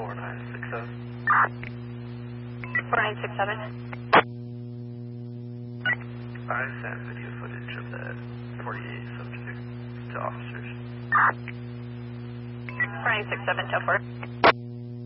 4967. 4967. I sent video footage of that 48 subject to officers. 4967, 10-4.